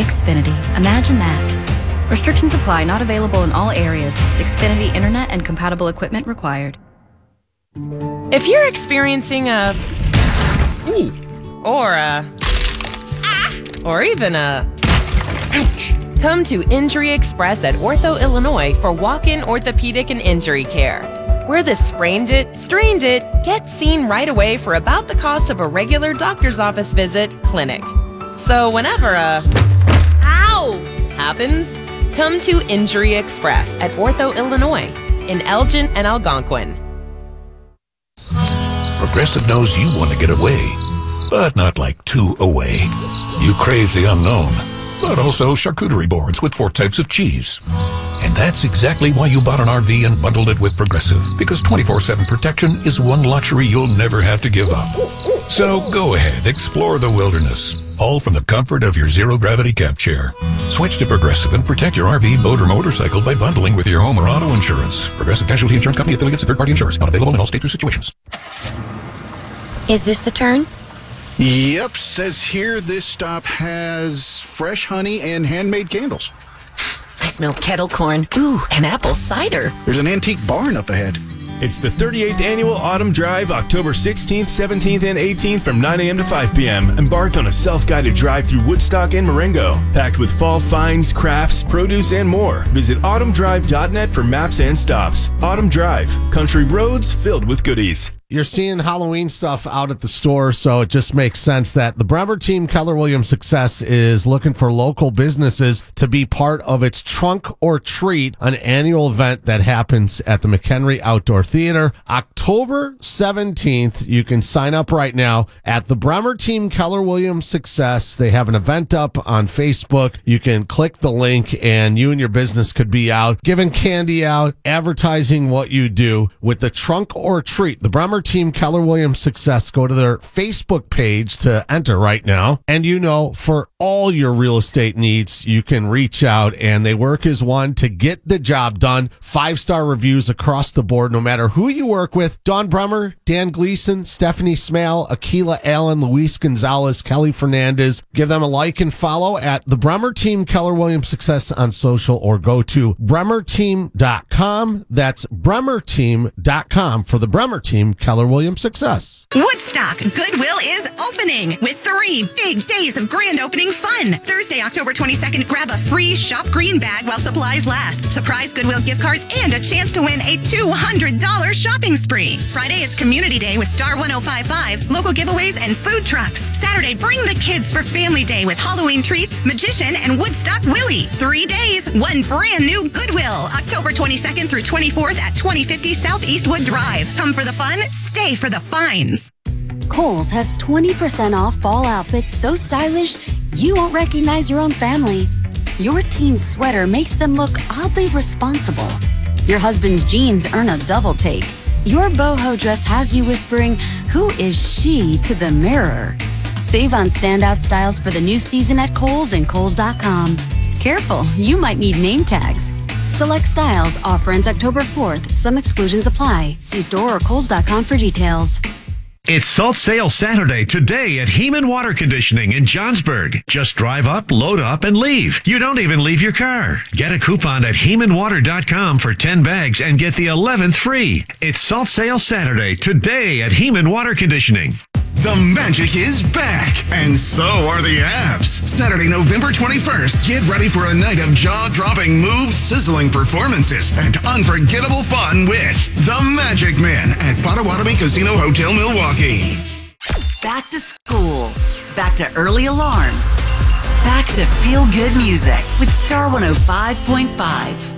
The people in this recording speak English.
Xfinity. Imagine that. Restrictions apply. Not available in all areas. Xfinity Internet and compatible equipment required. If you're experiencing a... Ooh. Or a... Or even a... Ouch. Come to Injury Express at Ortho, Illinois for walk-in orthopedic and injury care. Where the sprained it, strained it, get seen right away for about the cost of a regular doctor's office visit, clinic. So whenever a... Ow! happens, come to Injury Express at Ortho, Illinois in Elgin and Algonquin. Progressive knows you want to get away, but not like too away. You crave the unknown, but also charcuterie boards with 4 types of cheese. And that's exactly why you bought an RV and bundled it with Progressive, because 24/7 protection is one luxury you'll never have to give up. So go ahead, explore the wilderness, all from the comfort of your zero-gravity camp chair. Switch to Progressive and protect your RV, boat, or motorcycle by bundling with your home or auto insurance. Progressive Casualty Insurance Company, affiliates, and third-party insurers. Not available in all states or situations. Is this the turn? Yep, says here this stop has fresh honey and handmade candles. I smell kettle corn. Ooh, and apple cider. There's an antique barn up ahead. It's the 38th Annual Autumn Drive, October 16th, 17th, and 18th from 9 a.m. to 5 p.m. Embark on a self-guided drive through Woodstock and Marengo, packed with fall finds, crafts, produce, and more. Visit autumndrive.net for maps and stops. Autumn Drive, country roads filled with goodies. You're seeing Halloween stuff out at the store, so it just makes sense that the Bremer Team Keller Williams Success is looking for local businesses to be part of its Trunk or Treat, an annual event that happens at the McHenry Outdoor Theater. October 17th, you can sign up right now at the Bremer Team Keller Williams Success. They have an event up on Facebook. You can click the link and you and your business could be out giving candy out, advertising what you do with the Trunk or Treat. The Bremer Team Keller Williams Success. Go to their Facebook page to enter right now. And for all your real estate needs, you can reach out and they work as one to get the job done. 5-star reviews across the board, no matter who you work with. Dawn Bremer, Dan Gleason, Stephanie Smale, Akila Allen, Luis Gonzalez, Kelly Fernandez. Give them a like and follow at the Bremer Team Keller Williams Success on social or go to bremerteam.com. That's bremerteam.com for the Bremer Team Keller Williams Success. Woodstock Goodwill is opening with 3 big days of grand opening fun. Thursday, October 22nd, grab a free Shop Green bag while supplies last. Surprise Goodwill gift cards and a chance to win a $200 shopping spree. Friday, it's Community Day with Star 1055, local giveaways and food trucks. Saturday, bring the kids for Family Day with Halloween treats, Magician, and Woodstock Willie. 3 days, 1 brand new Goodwill. October 22nd through 24th at 2050 South Eastwood Drive. Come for the fun, stay for the finds. Kohl's has 20% off fall outfits so stylish you won't recognize your own family. Your teen's sweater makes them look oddly responsible. Your husband's jeans earn a double take. Your boho dress has you whispering, "Who is she?" to the mirror. Save on standout styles for the new season at Kohl's and Kohls.com. Careful, you might need name tags. Select styles. Offer ends October 4th. Some exclusions apply. See store or Kohls.com for details. It's Salt Sale Saturday today at Heeman Water Conditioning in Johnsburg. Just drive up, load up, and leave. You don't even leave your car. Get a coupon at HeemanWater.com for 10 bags and get the 11th free. It's Salt Sale Saturday today at Heeman Water Conditioning. The magic is back, and so are the apps. Saturday, November 21st, get ready for a night of jaw-dropping moves, sizzling performances, and unforgettable fun with The Magic Men at Potawatomi Casino Hotel, Milwaukee. Back to school. Back to early alarms. Back to feel-good music with Star 105.5.